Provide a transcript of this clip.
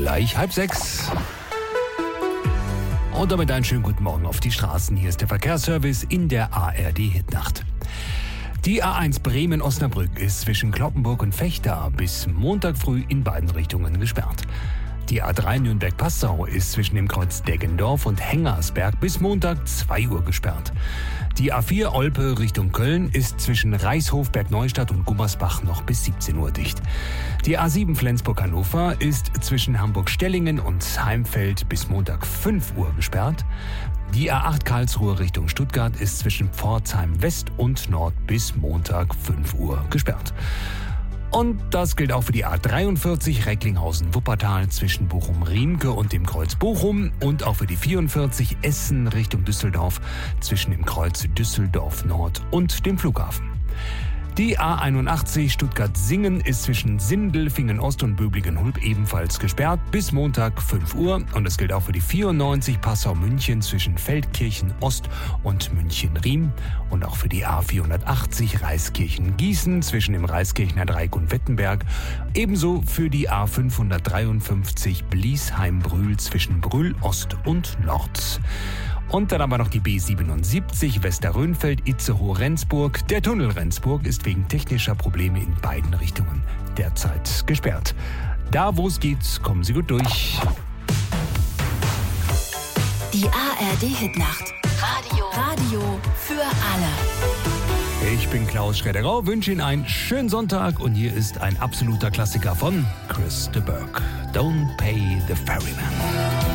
gleich 5:30. Und damit einen schönen guten Morgen auf die Straßen. Hier ist der Verkehrsservice in der ARD-Hitnacht. Die A1 Bremen-Osnabrück ist zwischen Cloppenburg und Vechta bis Montag früh in beiden Richtungen gesperrt. Die A3 Nürnberg-Passau ist zwischen dem Kreuz Deggendorf und Hengersberg bis Montag 2 Uhr gesperrt. Die A4 Olpe Richtung Köln ist zwischen Reichshof-Bergneustadt und Gummersbach noch bis 17 Uhr dicht. Die A7 Flensburg-Hannover ist zwischen Hamburg-Stellingen und Heimfeld bis Montag 5 Uhr gesperrt. Die A8 Karlsruhe Richtung Stuttgart ist zwischen Pforzheim West und Nord bis Montag 5 Uhr gesperrt. Und das gilt auch für die A43 Recklinghausen-Wuppertal zwischen Bochum-Riemke und dem Kreuz Bochum und auch für die 44 Essen Richtung Düsseldorf zwischen dem Kreuz Düsseldorf Nord und dem Flughafen. Die A81 Stuttgart-Singen ist zwischen Sindelfingen Ost und Böblingen-Hulb ebenfalls gesperrt bis Montag 5 Uhr. Und es gilt auch für die 94 Passau-München zwischen Feldkirchen Ost und München-Riem. Und auch für die A480 Reiskirchen-Gießen zwischen dem Reiskirchener Dreieck und Wettenberg. Ebenso für die A553 Bliesheim-Brühl zwischen Brühl Ost und Nord. Und dann aber noch die B77 Westerrönfeld-Itzehoe-Rendsburg. Der Tunnel Rendsburg ist wegen technischer Probleme in beiden Richtungen derzeit gesperrt. Da, wo es geht, kommen Sie gut durch. Die ARD-Hitnacht. Radio für alle. Ich bin Klaus Schredderau, wünsche Ihnen einen schönen Sonntag und hier ist ein absoluter Klassiker von Chris de Burgh. Don't Pay the Ferryman.